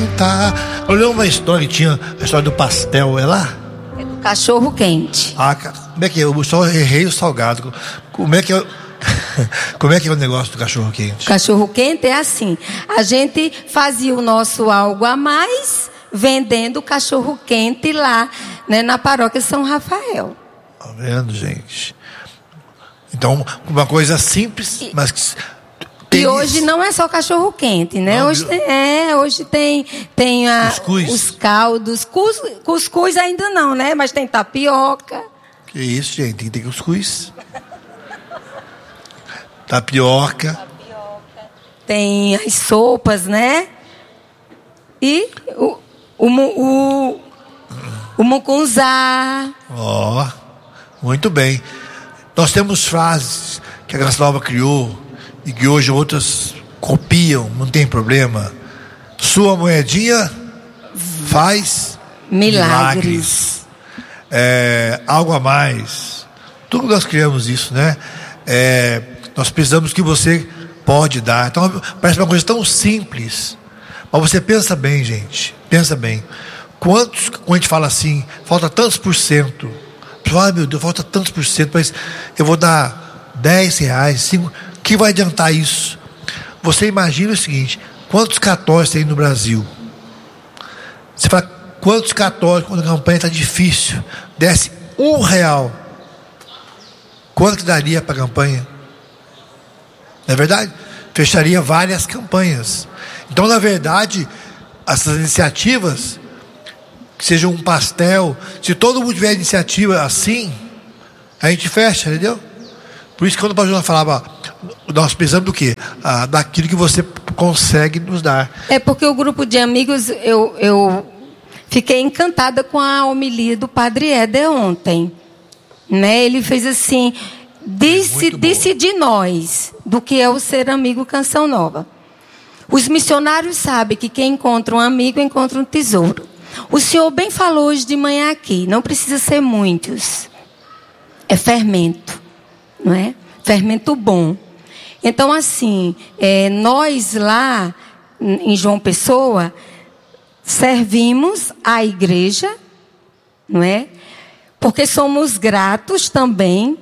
esquenta. Olhou uma história que tinha, a história do pastel, é lá? É do cachorro quente. Como é que é? Eu só errei o salgado. Como é que é? Como é que é o negócio do cachorro quente? Cachorro quente é assim. A gente fazia o nosso algo a mais vendendo cachorro quente lá, né, na paróquia São Rafael. Tá vendo, gente? Então, uma coisa simples, mas que... E hoje não é só cachorro quente, né? Não, hoje tem os caldos. Cuscuz ainda não, né? Mas tem tapioca. Que isso, gente? Tem que ter cuscuz. Tapioca. Tem as sopas, né? E o mucunzá. Ó, muito bem. Nós temos frases que a Graça Nova criou e que hoje outras copiam, não tem problema. Sua moedinha faz milagres. Algo a mais. Tudo nós criamos isso, né? Nós precisamos que você pode dar. Então parece uma coisa tão simples, mas você pensa bem, gente. Pensa bem. Quando a gente fala assim, falta tantos por cento. Ai, meu Deus, falta tantos por cento, mas eu vou dar R$10, 5. Que vai adiantar isso? Você imagina o seguinte: quantos católicos tem no Brasil? Você fala, quantos católicos, quando a campanha está difícil, desse R$1, quanto que daria para a campanha? Não é verdade? Fecharia várias campanhas. Então, na verdade, essas iniciativas, que seja um pastel, se todo mundo tiver iniciativa assim, a gente fecha, entendeu? Por isso que quando o pastor falava, nós precisamos do quê? Daquilo que você consegue nos dar. É porque o grupo de amigos, eu fiquei encantada com a homilia do Padre Éder ontem, né? Ele fez assim, disse de nós, do que é o ser amigo Canção Nova. Os missionários sabem que quem encontra um amigo encontra um tesouro. O senhor bem falou hoje de manhã aqui, não precisa ser muitos. É fermento, não é? Fermento bom. Então, assim, nós lá em João Pessoa servimos a igreja, não é? Porque somos gratos também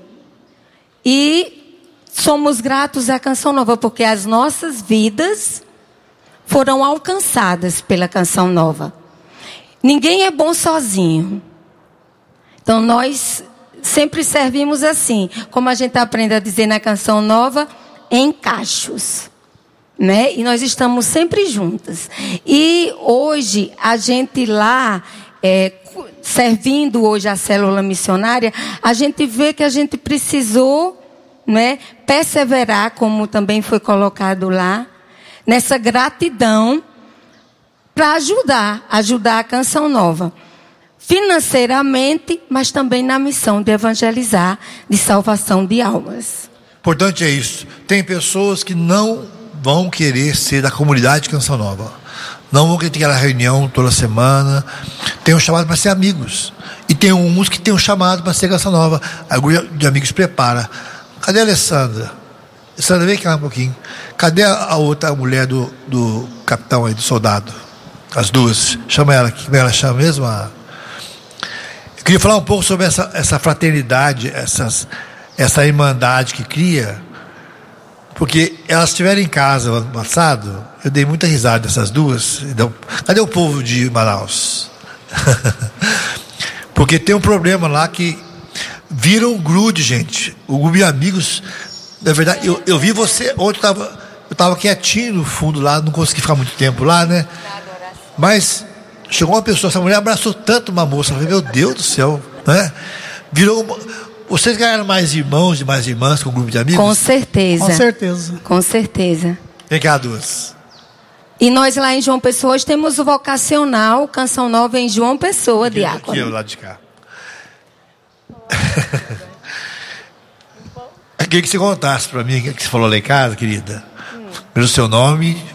e somos gratos à Canção Nova, porque as nossas vidas foram alcançadas pela Canção Nova. Ninguém é bom sozinho. Então, nós sempre servimos assim, como a gente aprende a dizer na Canção Nova, em cachos, né? E nós estamos sempre juntas. E hoje, a gente lá, servindo hoje a célula missionária, a gente vê que a gente precisou, né, perseverar, como também foi colocado lá, nessa gratidão, para ajudar a Canção Nova. Financeiramente, mas também na missão de evangelizar, de salvação de almas. Importante é isso. Tem pessoas que não vão querer ser da comunidade Canção Nova. Não vão querer ter aquela reunião toda semana. Tem um chamado para ser amigos. E tem uns que tem um chamado para ser Canção Nova. A grupo de amigos prepara. Cadê a Alessandra? Alessandra, vem cá um pouquinho. Cadê a outra mulher do capitão aí, do soldado? As duas. Chama ela aqui. Como ela chama mesmo? Eu queria falar um pouco sobre essa fraternidade, essa irmandade que cria, porque elas estiveram em casa no ano passado, eu dei muita risada dessas duas. Então, cadê o povo de Manaus? Porque tem um problema lá que vira um grude, gente. O grupo de amigos, na verdade, eu vi você, ontem eu estava quietinho no fundo lá, não consegui ficar muito tempo lá, né? Mas chegou uma pessoa, essa mulher abraçou tanto uma moça, eu falei, meu Deus do céu, né? Vocês ganharam mais irmãos e mais irmãs com o grupo de amigos? Com certeza. Com certeza. Com certeza. Vem cá, duas. E nós lá em João Pessoa hoje temos o vocacional Canção Nova em João Pessoa, diácono. Aqui, lado de cá. Eu queria que você contasse para mim o que você falou lá em casa, querida. Pelo seu nome.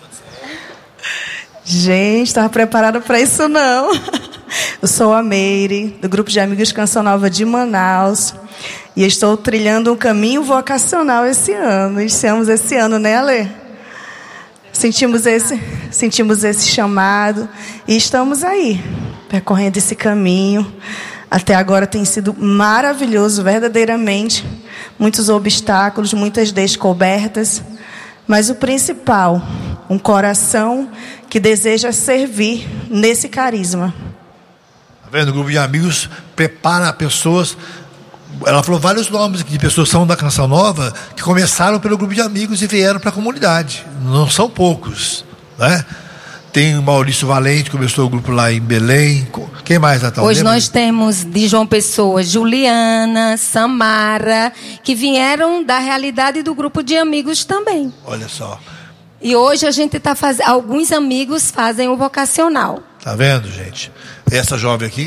Gente, estava preparada para isso não. Eu sou a Meire, do grupo de amigos Canção Nova de Manaus. E estou trilhando um caminho vocacional esse ano. Iniciamos esse ano, né, Alê? sentimos esse chamado e estamos aí, percorrendo esse caminho. Até agora tem sido maravilhoso, verdadeiramente. Muitos obstáculos, muitas descobertas. Mas o principal, um coração que deseja servir nesse carisma. Tá vendo? O grupo de amigos prepara pessoas. Ela falou vários nomes de pessoas que são da Canção Nova, que começaram pelo grupo de amigos e vieram para a comunidade. Não são poucos, né? Tem o Maurício Valente, começou o grupo lá em Belém. Quem mais, Natal? Hoje nós temos de João Pessoa, Juliana, Samara, que vieram da realidade do grupo de amigos também. Olha só. E hoje a gente está fazendo, alguns amigos fazem o vocacional. Tá vendo, gente? Essa jovem aqui.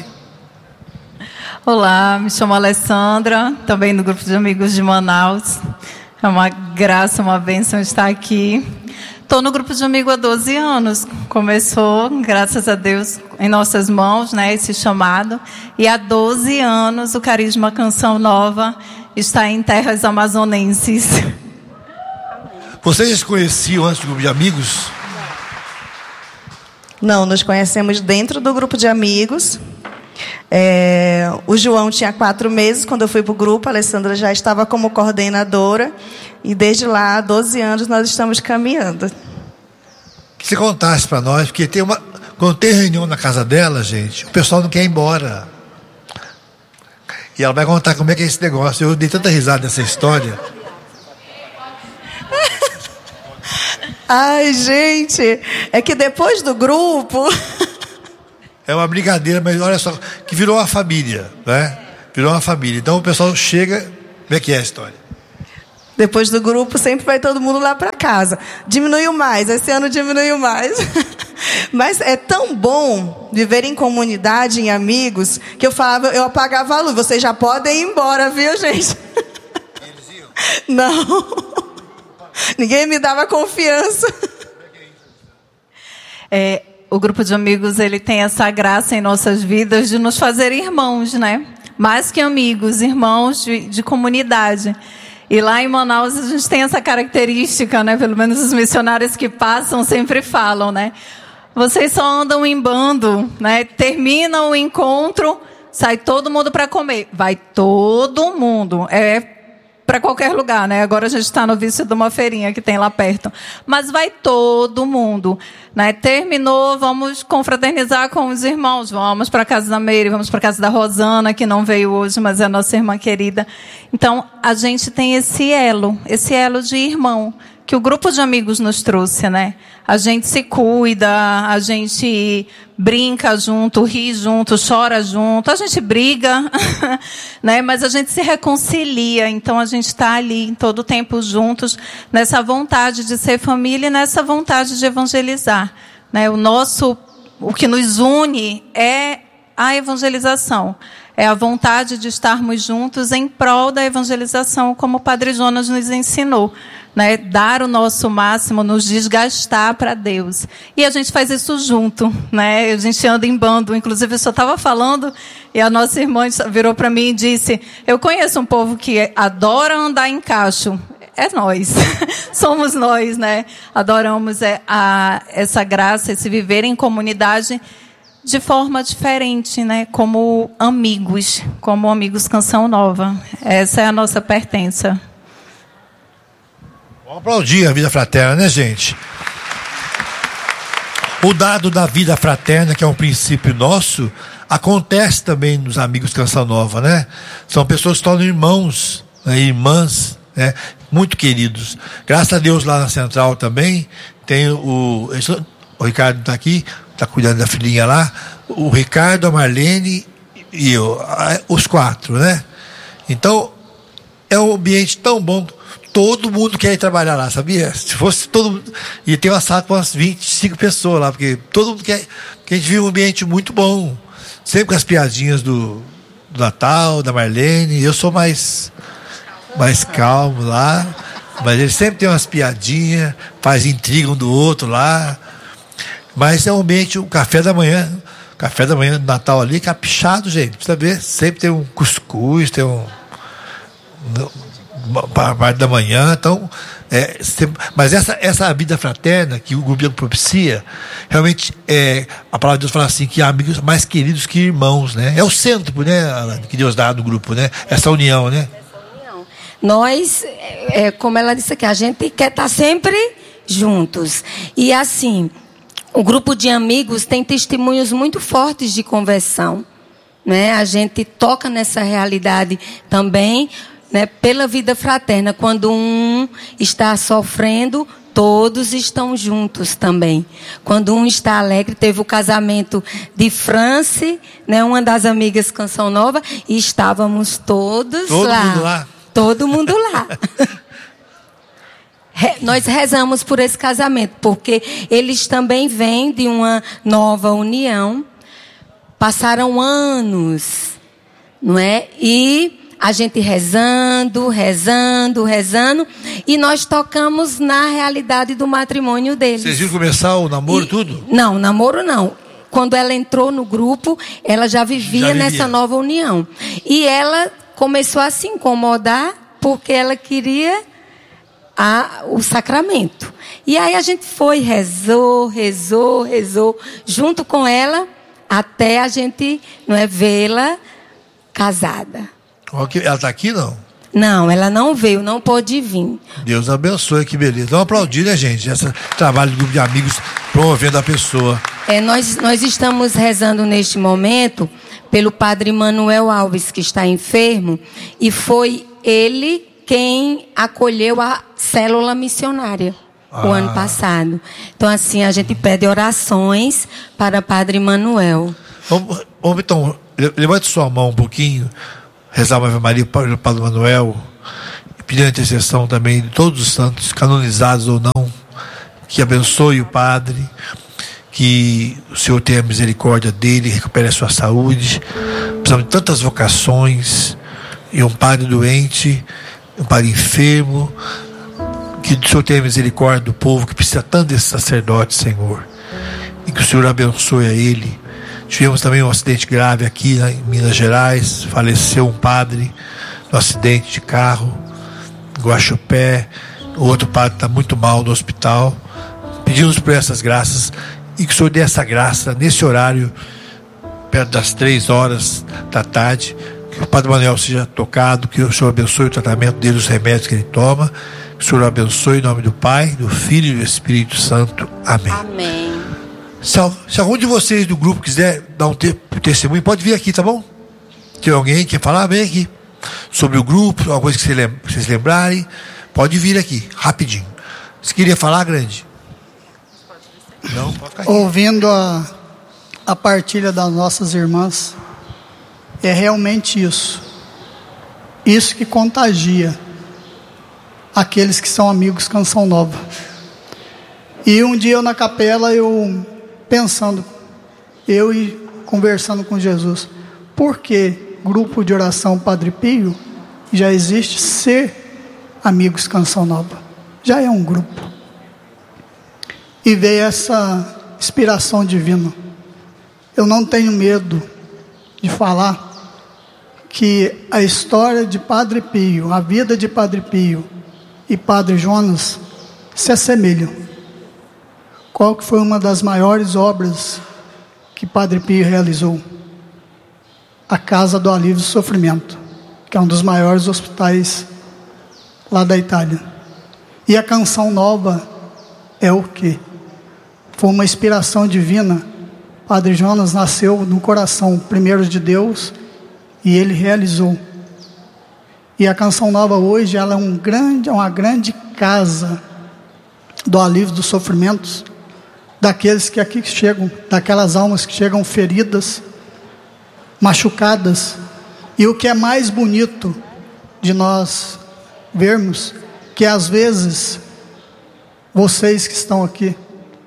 Olá, me chamo Alessandra, também do grupo de amigos de Manaus. É uma graça, uma bênção estar aqui. Estou no grupo de amigo há 12 anos. Começou, graças a Deus, em nossas mãos, né, esse chamado. E há 12 anos o Carisma Canção Nova está em terras amazonenses. Vocês se conheciam antes do grupo de amigos? Não, nos conhecemos dentro do grupo de amigos. O João tinha 4 meses quando eu fui para o grupo. A Alessandra já estava como coordenadora. E desde lá, há 12 anos, nós estamos caminhando. Que você contasse para nós, porque quando tem reunião na casa dela, gente, o pessoal não quer ir embora. E ela vai contar como é que é esse negócio. Eu dei tanta risada nessa história. Ai, gente, é que depois do grupo... É uma brincadeira, mas olha só, que virou uma família, né? Virou uma família. Então o pessoal chega... Como é que é a história? Depois do grupo, sempre vai todo mundo lá para casa. Diminuiu mais, esse ano diminuiu mais. Mas é tão bom viver em comunidade, em amigos, que eu apagava a luz. Vocês já podem ir embora, viu, gente? Eles iam? Não. Ninguém me dava confiança. O grupo de amigos, ele tem essa graça em nossas vidas de nos fazer irmãos, né? Mais que amigos, irmãos de comunidade. E lá em Manaus a gente tem essa característica, né? Pelo menos os missionários que passam sempre falam, né? Vocês só andam em bando, né? Termina o encontro, sai todo mundo para comer. Vai todo mundo. Para qualquer lugar, né? Agora a gente está no vício de uma feirinha que tem lá perto. Mas vai todo mundo, né? Terminou, vamos confraternizar com os irmãos. Vamos para a casa da Meire, vamos para a casa da Rosana, que não veio hoje, mas é a nossa irmã querida. Então, a gente tem esse elo de irmão, que o grupo de amigos nos trouxe, né? A gente se cuida, a gente brinca junto, ri junto, chora junto, a gente briga, né? Mas a gente se reconcilia, então a gente está ali em todo o tempo juntos, nessa vontade de ser família e nessa vontade de evangelizar, né? O que nos une é a evangelização, é a vontade de estarmos juntos em prol da evangelização, como o Padre Jonas nos ensinou, né? Dar o nosso máximo, nos desgastar para Deus. E a gente faz isso junto, né? A gente anda em bando. Inclusive, eu só estava falando e a nossa irmã virou para mim e disse: eu conheço um povo que adora andar em cacho. É nós, somos nós, né? Adoramos essa graça, esse viver em comunidade de forma diferente, né? Como amigos Canção Nova. Essa é a nossa pertença. Vamos aplaudir a vida fraterna, né, gente? O dado da vida fraterna, que é um princípio nosso, acontece também nos amigos Canção Nova, né? São pessoas que se tornam irmãos, né? Irmãs, né? Muito queridos. Graças a Deus, lá na Central também tem o Ricardo está aqui, está cuidando da filhinha lá, o Ricardo, a Marlene e eu, os 4, né? Então, é um ambiente tão bom, todo mundo quer ir trabalhar lá, sabia? Se fosse todo mundo, e tem uma sala com umas 25 pessoas lá, porque todo mundo quer, porque a gente vive um ambiente muito bom, sempre com as piadinhas do Natal, da Marlene. Eu sou mais calmo lá, mas ele sempre tem umas piadinhas, faz intriga um do outro lá. Mas é um ambiente, o café da manhã do Natal ali, caprichado, gente, precisa ver, sempre tem um cuscuz, tem uma parte da manhã, então Mas essa vida fraterna que o grupo propicia, realmente a palavra de Deus fala assim, que há amigos mais queridos que irmãos, né? É o centro, né, Alan, que Deus dá no grupo, né? Essa união, né? Nós, como ela disse aqui, a gente quer estar sempre juntos. E assim, o grupo de amigos tem testemunhos muito fortes de conversão, né? A gente toca nessa realidade também, né, pela vida fraterna. Quando um está sofrendo, todos estão juntos também. Quando um está alegre, teve o casamento de France, né, uma das amigas Canção Nova, e estávamos todos lá. Todo mundo lá. Nós rezamos por esse casamento, porque eles também vêm de uma nova união. Passaram anos, não é? E a gente rezando, e nós tocamos na realidade do matrimônio deles. Vocês viram começar o namoro, tudo? Não, namoro não. Quando ela entrou no grupo, ela já vivia nessa nova união. E ela começou a se incomodar, porque ela queria o sacramento. E aí a gente rezou, junto com ela, até a gente, não é, vê-la casada. Ela está aqui, não? Não, ela não veio, não pôde vir. Deus abençoe, que beleza. Vamos aplaudir, né, gente? Esse trabalho do grupo de amigos promovendo a pessoa. Nós estamos rezando neste momento pelo padre Manuel Alves, que está enfermo, e foi ele quem acolheu a célula missionária o ano passado. Então, assim, a gente pede orações para padre Manuel. Vamos então, levante sua mão um pouquinho, rezar uma Ave Maria para o Padre Manuel, pedir a intercessão também de todos os santos, canonizados ou não, que abençoe o Padre, que o Senhor tenha misericórdia dele, recupere a sua saúde. Precisamos de tantas vocações, e um Padre doente, um Padre enfermo, que o Senhor tenha misericórdia do povo que precisa tanto desse sacerdote, Senhor, e que o Senhor abençoe a ele. Tivemos também um acidente grave aqui em Minas Gerais, faleceu um padre no acidente de carro, em Guaxupé. O outro padre está muito mal no hospital. Pedimos por essas graças, e que o Senhor dê essa graça nesse horário, perto das 3h da tarde, que o Padre Manuel seja tocado, que o Senhor abençoe o tratamento dele, os remédios que ele toma, que o Senhor abençoe em nome do Pai, do Filho e do Espírito Santo. Amém. Amém. Se algum de vocês do grupo quiser dar um testemunho, pode vir aqui, tá bom? Tem alguém que quer falar? Vem aqui. Sobre o grupo, alguma coisa que vocês lembrarem, pode vir aqui, rapidinho. Você queria falar, Grande? Não, pode ficar aqui. Ouvindo a partilha das nossas irmãs, é realmente isso. Isso que contagia aqueles que são amigos Canção Nova. E um dia eu na capela, pensando, e conversando com Jesus, por que grupo de oração Padre Pio já existe ser amigos Canção Nova? Já é um grupo. E veio essa inspiração divina. Eu não tenho medo de falar que a história de Padre Pio, a vida de Padre Pio e Padre Jonas se assemelham. Qual que foi uma das maiores obras que Padre Pio realizou? A Casa do Alívio do Sofrimento, que é um dos maiores hospitais lá da Itália. E a Canção Nova é o quê? Foi uma inspiração divina. Padre Jonas nasceu no coração primeiro de Deus e ele realizou. E a Canção Nova hoje, ela é uma grande casa do alívio dos sofrimentos daqueles que aqui chegam, daquelas almas que chegam feridas, machucadas. E o que é mais bonito de nós vermos, que às vezes vocês que estão aqui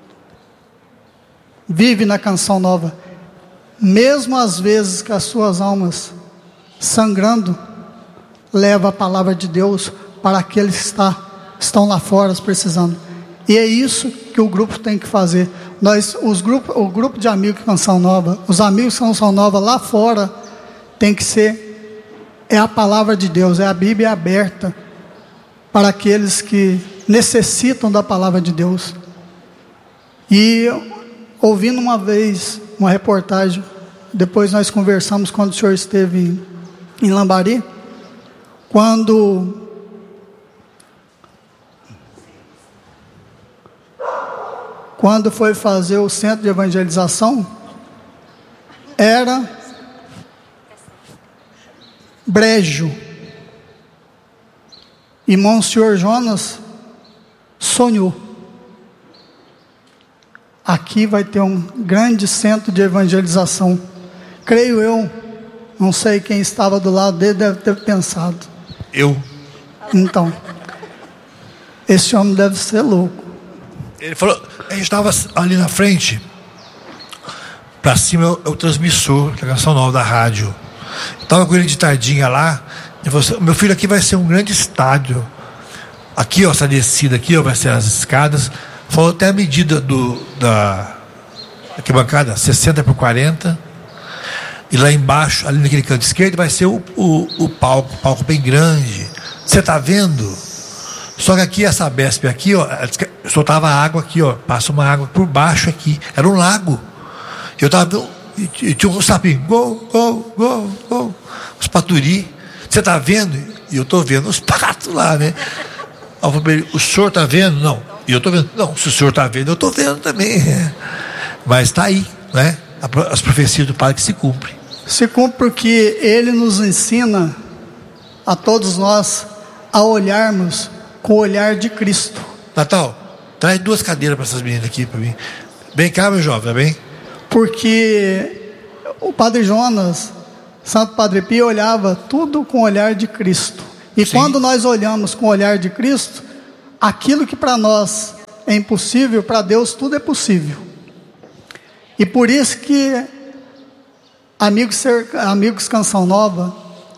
vivem na Canção Nova, mesmo às vezes que as suas almas sangrando, leva a palavra de Deus para aqueles que estão lá fora precisando. E é isso que o grupo tem que fazer. O grupo de amigos Canção Nova, os amigos Canção Nova lá fora, tem que ser, é a palavra de Deus, é a Bíblia aberta, para aqueles que necessitam da palavra de Deus. E ouvindo uma vez uma reportagem, depois nós conversamos quando o senhor esteve em Lambari, quando foi fazer o centro de evangelização, era brejo. E Monsenhor Jonas sonhou: aqui vai ter um grande centro de evangelização. Creio eu, não sei quem estava do lado dele, deve ter pensado. Eu. Então, esse homem deve ser louco. Ele falou, a gente estava ali na frente, para cima é o transmissor da Canção Nova da rádio. Estava com ele de tardinha lá. Ele falou assim: meu filho, aqui vai ser um grande estádio. Aqui, ó, essa descida aqui, ó, vai ser as escadas. Falou até a medida da arquibancada, 60 por 40. E lá embaixo, ali naquele canto esquerdo, vai ser o palco bem grande. Você está vendo? Só que aqui, essa Sabesp aqui, ó, soltava água aqui, ó, passa uma água por baixo aqui. Era um lago. Eu tava vendo, e tinha um sapinho, gol, os paturi. Você está vendo? E eu estou vendo os patos lá, né? Eu falei, o senhor está vendo? Não. E eu estou vendo. Não, se o senhor está vendo, eu estou vendo também. Mas está aí, né? As profecias do Padre que se cumprem. Se cumpre porque ele nos ensina a todos nós a olharmos com o olhar de Cristo. Natal, traz 2 cadeiras para essas meninas aqui para mim. Vem cá, meu jovem, tá bem? Porque o Padre Jonas, Santo Padre Pio, olhava tudo com o olhar de Cristo. E sim, quando nós olhamos com o olhar de Cristo, aquilo que para nós é impossível, para Deus tudo é possível. E por isso que Amigos Canção Nova,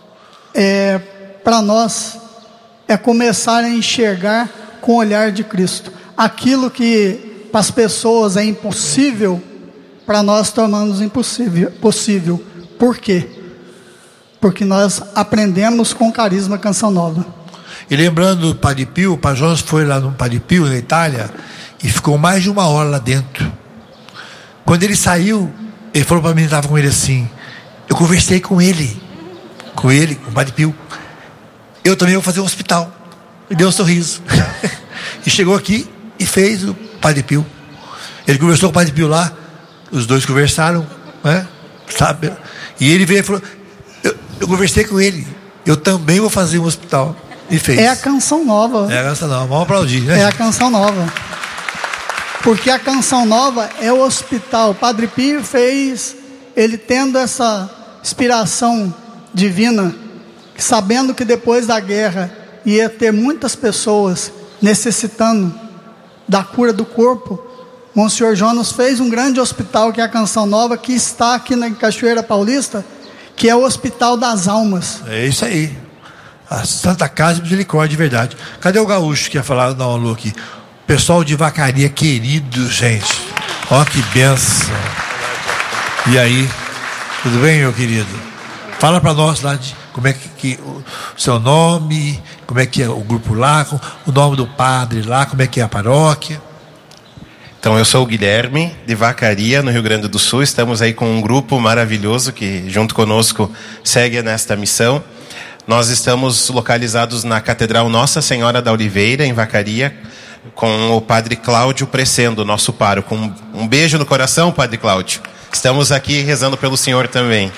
para nós, é começar a enxergar com o olhar de Cristo. Aquilo que para as pessoas é impossível, para nós tornamos possível. Por quê? Porque nós aprendemos com o carisma Canção Nova. E lembrando do Padre Pio, o Padre Jonas foi lá no Padre Pio, na Itália, e ficou mais de 1 hora lá dentro. Quando ele saiu, ele falou para mim, estava com ele assim, eu conversei com ele, com o Padre Pio. Eu também vou fazer um hospital. E deu um sorriso. E chegou aqui e fez o Padre Pio. Ele conversou com o Padre Pio lá, os dois conversaram, né? Sabe? E ele veio e falou, eu conversei com ele, eu também vou fazer um hospital. E fez. É a Canção Nova. É a Canção Nova, vamos aplaudir, né? É a Canção Nova. Porque a Canção Nova é o hospital. O Padre Pio fez, ele tendo essa inspiração divina, sabendo que depois da guerra ia ter muitas pessoas necessitando da cura do corpo, Monsenhor Jonas fez um grande hospital, que é a Canção Nova, que está aqui na Cachoeira Paulista, que é o Hospital das Almas. É isso aí, a Santa Casa de Misericórdia de verdade. Cadê o gaúcho que ia falar? Não, alô aqui. Pessoal de Vacaria querido, gente, ó que benção. E aí, tudo bem, meu querido? Fala para nós lá de como é que o seu nome, como é que é o grupo lá, o nome do padre lá, como é que é a paróquia. Então, eu sou o Guilherme, de Vacaria, no Rio Grande do Sul. Estamos aí com um grupo maravilhoso que, junto conosco, segue nesta missão. Nós estamos localizados na Catedral Nossa Senhora da Oliveira, em Vacaria, com o Padre Cláudio Presendo, nosso pároco. Um beijo no coração, Padre Cláudio. Estamos aqui rezando pelo senhor também.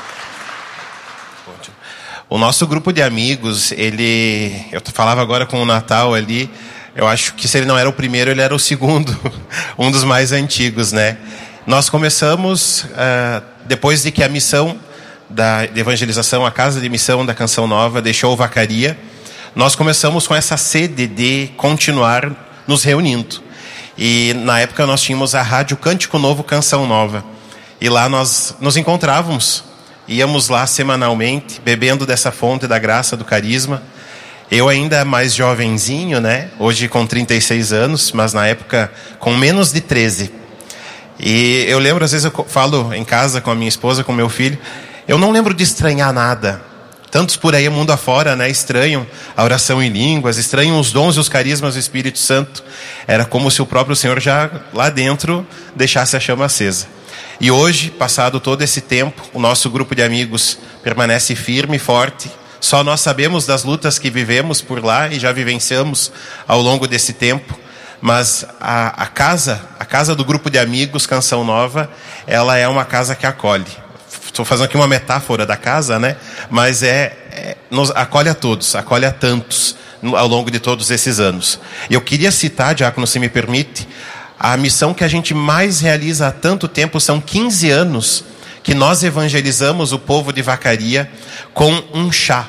O nosso grupo de amigos, eu falava agora com o Natal ali, eu acho que se ele não era o primeiro, ele era o segundo, um dos mais antigos, né? Nós começamos, depois de que a missão de evangelização, a Casa de Missão da Canção Nova, deixou Vacaria, nós começamos com essa sede de continuar nos reunindo. E na época nós tínhamos a Rádio Cântico Novo Canção Nova. E lá nós nos encontrávamos, íamos lá semanalmente, bebendo dessa fonte da graça, do carisma. Eu ainda mais jovenzinho, né? Hoje com 36 anos, mas na época com menos de 13. E eu lembro, às vezes eu falo em casa com a minha esposa, com meu filho, eu não lembro de estranhar nada. Tantos por aí, mundo afora, né, estranham a oração em línguas, estranham os dons e os carismas do Espírito Santo. Era como se o próprio Senhor já lá dentro deixasse a chama acesa. E hoje, passado todo esse tempo, o nosso grupo de amigos permanece firme e forte. Só nós sabemos das lutas que vivemos por lá e já vivenciamos ao longo desse tempo. Mas a casa do grupo de amigos Canção Nova, ela é uma casa que acolhe. Estou fazendo aqui uma metáfora da casa, né? Mas nos acolhe a todos, acolhe a tantos ao longo de todos esses anos. E eu queria citar, Diácono, se me permite, a missão que a gente mais realiza há tanto tempo. São 15 anos que nós evangelizamos o povo de Vacaria com um chá.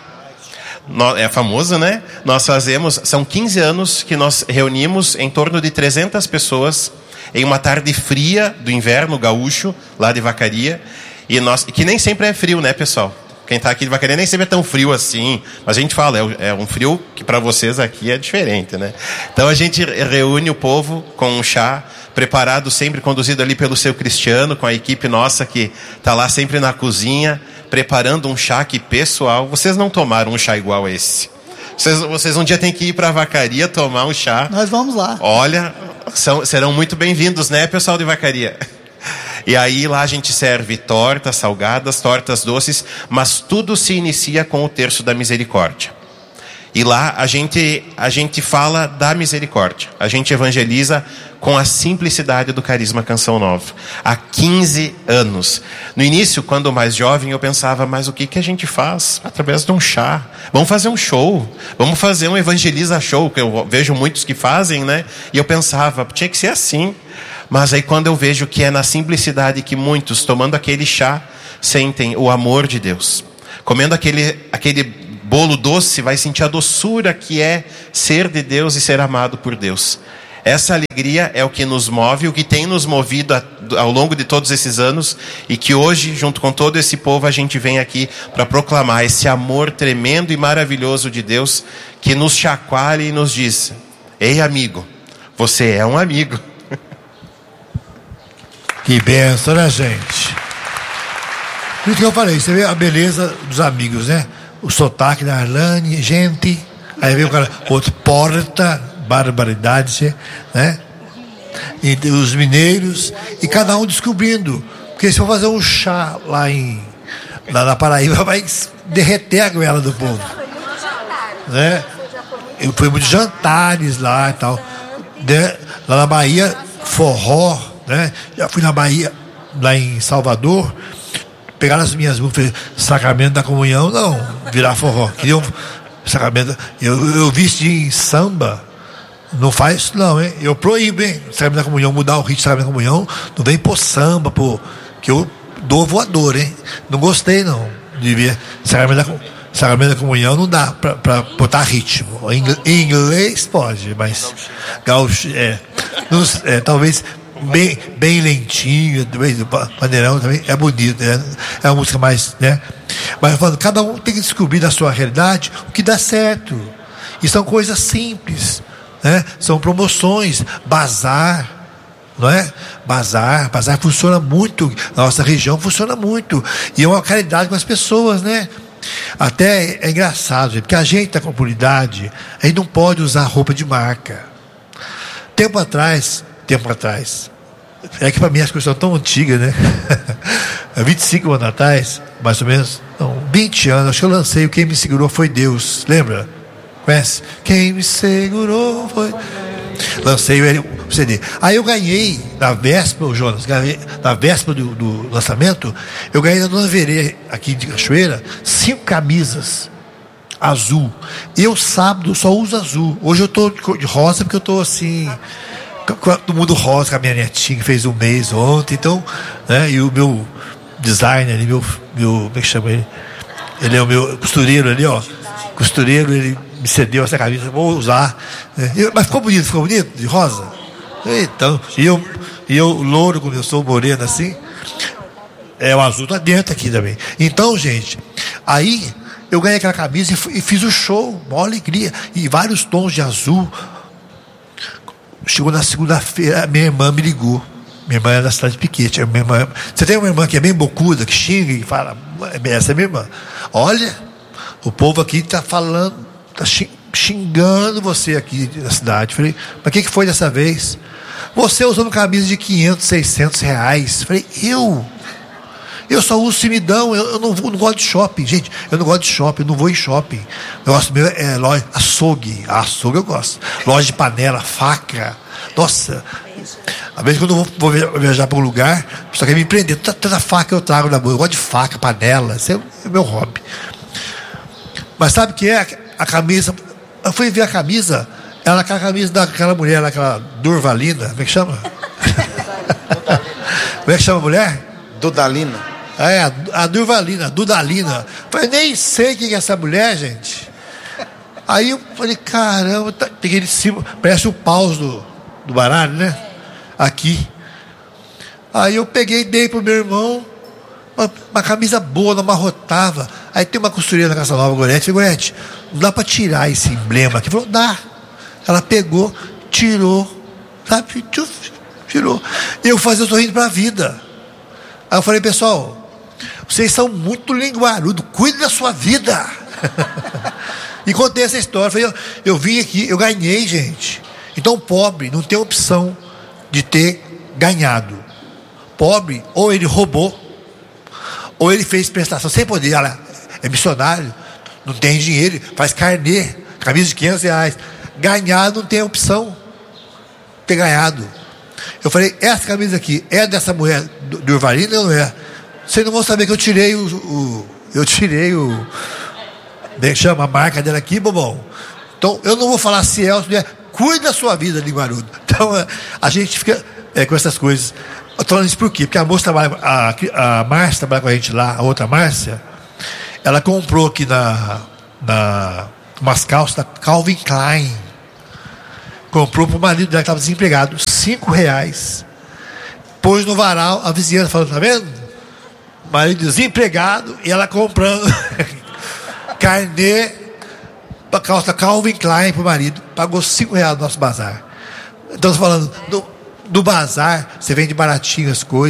É famoso, né? São 15 anos que nós reunimos em torno de 300 pessoas em uma tarde fria do inverno gaúcho, lá de Vacaria. Que nem sempre é frio, né, pessoal? Quem está aqui de Vacaria nem sempre é tão frio assim. Mas a gente fala, é um frio que para vocês aqui é diferente, né? Então a gente reúne o povo com um chá, preparado sempre, conduzido ali pelo seu Cristiano, com a equipe nossa que está lá sempre na cozinha, preparando um chá que, pessoal, vocês não tomaram um chá igual a esse. Vocês um dia têm que ir para a Vacaria tomar um chá. Nós vamos lá. Olha, serão muito bem-vindos, né, pessoal de Vacaria? E aí lá a gente serve tortas salgadas, tortas doces, mas tudo se inicia com o terço da misericórdia. E lá a gente fala da misericórdia. A gente evangeliza com a simplicidade do carisma Canção Nova. Há 15 anos. No início, quando mais jovem, eu pensava, mas o que a gente faz? Através de um chá. Vamos fazer um show. Vamos fazer um evangeliza show, que eu vejo muitos que fazem, né? E eu pensava, tinha que ser assim. Mas aí quando eu vejo que é na simplicidade que muitos, tomando aquele chá, sentem o amor de Deus. Comendo aquele bolo doce, vai sentir a doçura que é ser de Deus e ser amado por Deus. Essa alegria é o que nos move, o que tem nos movido ao longo de todos esses anos, e que hoje, junto com todo esse povo, a gente vem aqui para proclamar esse amor tremendo e maravilhoso de Deus, que nos chacoalha e nos diz: ei, amigo, você é um amigo. Que bênção, né, gente? Por isso que eu falei, você vê a beleza dos amigos, né? O sotaque da Arlane, gente. Aí vem o cara, outro, porta, barbaridade, né? E os mineiros, e cada um descobrindo. Porque se for fazer um chá lá na Paraíba, vai derreter a goela do povo. Né? Eu fui muitos jantares lá e tal. Né? Lá na Bahia, forró, né? Já fui na Bahia, lá em Salvador. Pegaram as minhas músicas, sacramento da comunhão, não, virar forró. Queriam sacramento. Eu visti em samba, não faz isso não, hein? Eu proíbo, hein? Sacramento da comunhão, mudar o ritmo do sacramento da comunhão, não vem pôr samba, que eu dou voador, hein? Não gostei, não. Devia. Sacramento da comunhão não dá pra botar ritmo. Em inglês pode, mas gaúcho, talvez. Bem lentinho, maneirão também é bonito, né? É uma música mais, né? Mas falando, cada um tem que descobrir na sua realidade o que dá certo. E são coisas simples, né? São promoções, bazar, não é? Bazar funciona muito, na nossa região funciona muito. E é uma caridade com as pessoas, né? Até é engraçado, gente, porque a gente da comunidade, a gente não pode usar roupa de marca. Tempo atrás, é que para mim as coisas são tão antigas, né? 25 anos atrás, mais ou menos, não, 20 anos, acho que eu lancei o Quem Me Segurou Foi Deus, lembra? Conhece? Quem me segurou foi... Lancei o CD. Aí eu ganhei, na véspera, Jonas, na véspera do lançamento, eu ganhei na Dona Verê, aqui de Cachoeira, 5 camisas azul. Eu, sábado, só uso azul. Hoje eu tô de rosa, porque eu tô assim... Todo mundo rosa, com a minha netinha que fez um mês ontem, então, né? E o meu designer, meu como é que chama ele? Ele é o meu costureiro ali, ó. Costureiro, ele me cedeu essa camisa, vou usar. Né? Mas ficou bonito, de rosa. Então, e eu louro, como eu sou moreno assim, o azul tá dentro aqui também. Então, gente, aí eu ganhei aquela camisa e fiz o show, maior alegria, e vários tons de azul. Chegou na segunda-feira, minha irmã me ligou. Minha irmã é da cidade de Piquete. Você tem uma irmã que é bem bocuda, que xinga e fala, essa é minha irmã. Olha, o povo aqui está falando, está xingando você aqui na cidade. Falei, mas o que foi dessa vez? Você usando camisa de 500, 600 reais. Falei, eu só uso simidão, eu não gosto de shopping. Gente, eu não gosto de shopping, eu não vou em shopping. Eu gosto mesmo, loja, açougue eu gosto. Loja de panela, faca. Nossa, às vezes quando eu vou viajar para um lugar, só quer me prender. Tanta faca eu trago na mão. Eu gosto de faca, panela, esse é o meu hobby. Mas sabe o que é a camisa? Eu fui ver a camisa, ela com a camisa daquela mulher, aquela Durvalina, como é que chama? Como é que chama a mulher? Dudalina. A Durvalina, Dudalina. Falei, nem sei quem é essa mulher, gente. Aí eu falei, caramba, peguei de cima, parece o paus do baralho, né? Aqui. Aí eu peguei e dei pro meu irmão uma camisa boa, não amarrotava. Aí tem uma costureira na Casa Nova, Gorete. Falei, Gorete, não dá pra tirar esse emblema aqui. Falou, dá. Ela pegou, tirou, sabe? Tirou. Eu fazia sorrindo pra vida. Aí eu falei, pessoal, vocês são muito linguarudos, cuide da sua vida. E contei essa história. Falei, eu vim aqui, eu ganhei, gente. Então, pobre não tem opção de ter ganhado. Pobre, ou ele roubou, ou ele fez prestação sem poder. Olha, é missionário, não tem dinheiro, faz carnê, camisa de 500 reais. Ganhar não tem opção de ter ganhado. Eu falei, essa camisa aqui é dessa mulher do Urvalina ou não é? Vocês não vão saber que eu tirei como é que chama a marca dela aqui, bobão. Então, eu não vou falar se é ou se não é. Cuide da sua vida, linguarudo. Então, a gente fica com essas coisas. Eu tô falando isso por quê? Porque a moça trabalha, a Márcia trabalha com a gente lá, a outra Márcia, ela comprou aqui umas calças da Calvin Klein. Comprou pro marido dela que estava desempregado, R$5. Pôs no varal, a vizinhança falando, tá vendo? Marido desempregado e ela comprando carnê pra calça Calvin Klein pro marido. Pagou R$5 no nosso bazar. Então, falando do bazar, você vende baratinho as coisas.